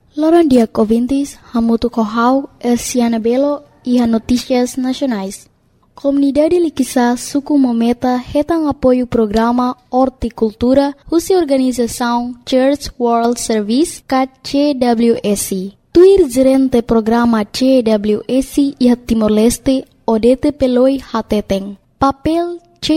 Loran dia ouvintes, hamutu kohau, Elsiana Belo e a Notícias Nacionais. Comunidade Liquiçá Suku Mometa retang apoio programa Horticultura, Russa Organização Church World Service, CWSC. Tuir gerente programa CWSC e Timor-Leste, Odete Peloi Hateteng. Papel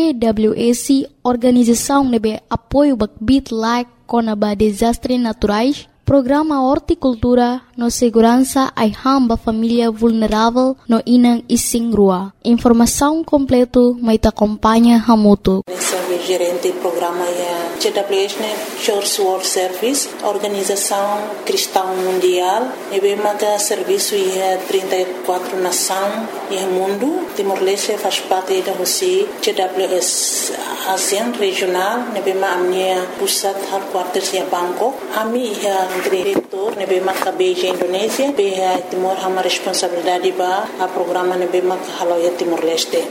CWSC, organização nebe apoio bakbit like konaba desastres naturais, programa Horticultura no segurança ai hamba família vulnerável no inang ising rua. Informação completo mai ta acompanha hamutu. Gerente do programa CWS, Church World Service, Organização Cristã Mundial, e bem que serviço é 34 nações e mundo. Timor-Leste faz parte da Rússia, CWS ASEAN regional, e bem a minha pusat headquarters em Bangkok. A minha diretor, e bem que Beijing Indonésia, bem Timor hama responsabilidade ba a programa e bem que halo Timor-Leste.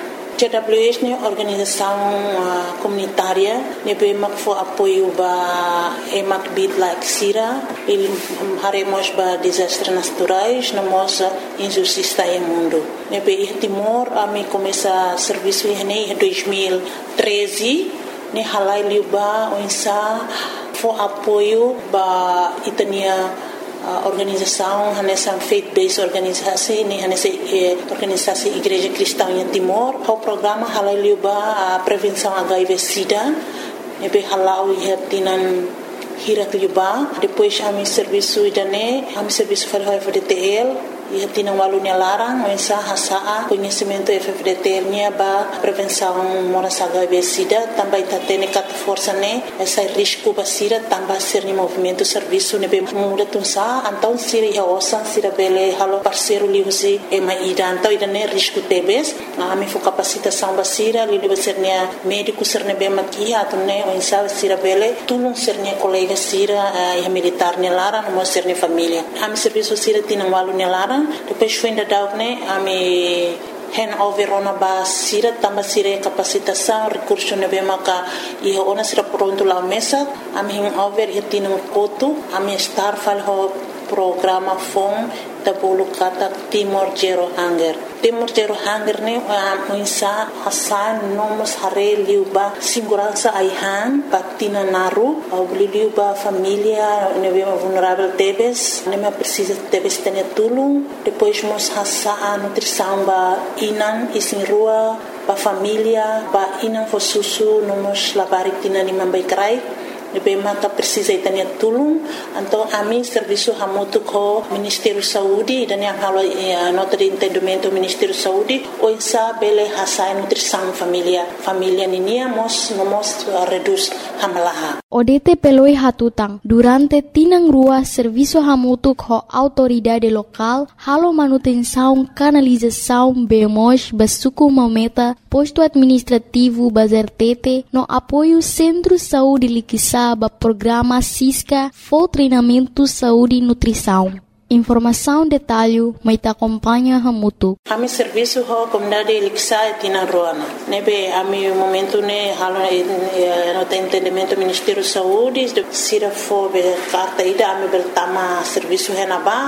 CWS é uma organização comunitária que for apoio para emak bit like Sira, ele haremos para desastres naturais, não mostra injustiça no mundo. Nebe Timor a mim começa serviço em 2013, ne halai liuba onsa for apoio para itania organização nessa faith-based organisasi ni nessa organisasi Igreja Cristã em Timor. O programa halal liuba a prevenção HIV/SIDA, nebe halau ihatinan hirak liuba. Depois ami serviço idane, ami serviço para o FDTL. E tinha walunya larang, mensa hasaa conhecimento FFDTL nya ba prevenção moras HIV/SIDA, também tatene kat força ne essa risco basira também ser ni movimento serviço ne be muda tunsa então siri ya osan sira bele halo parceiro liusi e mai ida então ida ne risco tebes ami fo capacitação basira li be ser nia médico ser ne be makia atune mensa sira bele tulung ser nia colega sira e militar ne larang mo ser ni família ami serviço sira tinha walunya larang. Depois foi ainda dar ami handover ona ba sira tambah sira capacitação recurso ne bemaka e ona sira pronto la mesa ami handover itina kotu ami star fal ho programa fom tabulu kata Timor Zero Hunger. Timor Zero Hunger ne muinsa hasan nomos hare liuba segurança aihan patina naru au liuba família nebe vulnerável tebes neme precisa tebes tenia tulung depois mos hasa nutrição ba inan isin rua ba família ba inan fo susu nomos labarik tina ni mambai krai nebe mata precisa itania tulung então a mim serviço hamutu ko Ministério Saúde dan yang halo nota de entendimento Ministério Saúde o insa bele hasai nutrição família ninia mos reduz hamalaha. Odete peloi hatutang durante tinang rua serviço hamutu ko autoridade local halo manutenção canalização bemos basuku mometa posto administrativo bazertete no apoio Centro Saúde Liquiçá ba programa Cisca for treinamento saúde e nutrição. Informação detalhe mai ta acompanha hamutu. Ami serviço ho comunidade Liquiçá tina ruana. Nebe ami momento ne halo no entendimento Ministério Saúde de sira fo be carta ida ami bertama serviço henaba